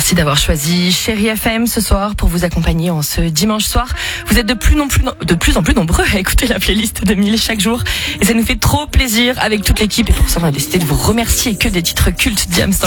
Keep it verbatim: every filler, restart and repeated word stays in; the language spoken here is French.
Merci d'avoir choisi Chérie F M ce soir pour vous accompagner en ce dimanche soir. Vous êtes de plus, non plus, de plus en plus nombreux à écouter la playlist de Mille chaque jour. Et ça nous fait trop plaisir avec toute l'équipe. Et pour ça, on a décidé de vous remercier. Que des titres cultes, Diams.